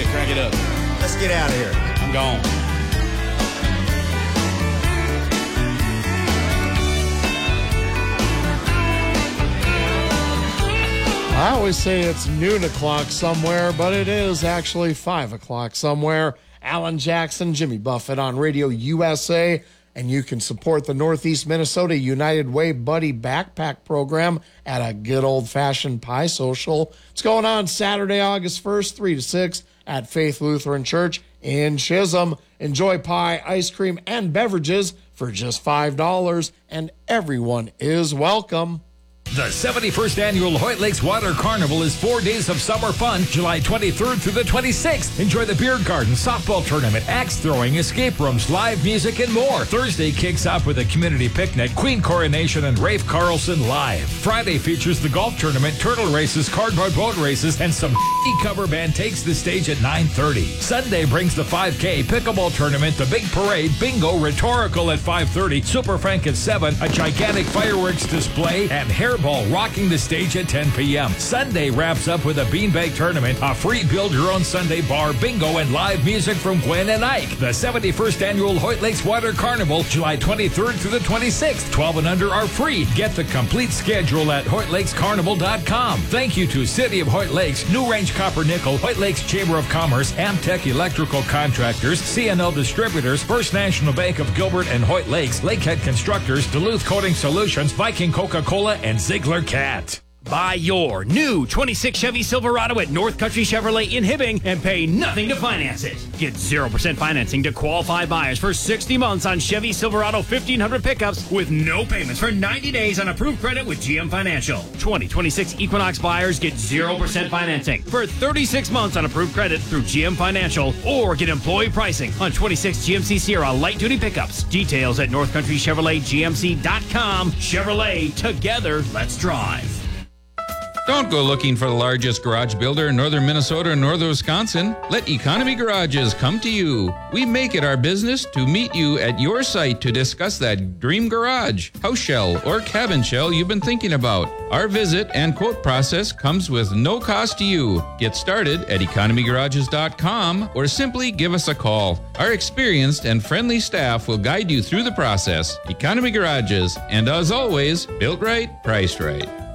crank it up. Let's get out of here. I'm gone. I always say it's noon o'clock somewhere, but it is actually 5 o'clock somewhere. Alan Jackson, Jimmy Buffett on Radio USA, and you can support the Northeast Minnesota United Way Buddy Backpack Program at a good old-fashioned pie social. It's going on Saturday, August 1st, 3 to 6 at Faith Lutheran Church in Chisholm. Enjoy pie, ice cream, and beverages for just $5, and everyone is welcome. The 71st Annual Hoyt Lakes Water Carnival is 4 days of summer fun, July 23rd through the 26th. Enjoy the beer garden, softball tournament, axe throwing, escape rooms, live music, and more. Thursday kicks off with a community picnic, Queen Coronation, and Rafe Carlson live. Friday features the golf tournament, turtle races, cardboard boat races, and some cover band takes the stage at 9:30. Sunday brings the 5K, pickleball tournament, the big parade, bingo, rhetorical at 5:30, Super Frank at 7, a gigantic fireworks display, and hairball rocking the stage at 10 p.m. Sunday wraps up with a beanbag tournament, a free build-your-own Sunday bar, bingo, and live music from Gwen and Ike. The 71st Annual Hoyt Lakes Water Carnival, July 23rd through the 26th. 12 and under are free. Get the complete schedule at HoytLakesCarnival.com. Thank you to City of Hoyt Lakes, New Range Copper Nickel, Hoyt Lakes Chamber of Commerce, Amtech Electrical Contractors, CNL Distributors, First National Bank of Gilbert and Hoyt Lakes, Lakehead Constructors, Duluth Coating Solutions, Viking Coca-Cola, and Ziegler Cat. Buy your new 26 Chevy Silverado at North Country Chevrolet in Hibbing and pay nothing to finance it. Get 0% financing to qualified buyers for 60 months on Chevy Silverado 1500 pickups with no payments for 90 days on approved credit with GM Financial. 2026 Equinox buyers get 0% financing for 36 months on approved credit through GM Financial, or get employee pricing on 26 GMC Sierra light-duty pickups. Details at NorthCountryChevroletGMC.com. Chevrolet, together, let's drive. Don't go looking for the largest garage builder in northern Minnesota or northern Wisconsin. Let Economy Garages come to you. We make it our business to meet you at your site to discuss that dream garage, house shell, or cabin shell you've been thinking about. Our visit and quote process comes with no cost to you. Get started at economygarages.com or simply give us a call. Our experienced and friendly staff will guide you through the process. Economy Garages, and as always, built right, priced right.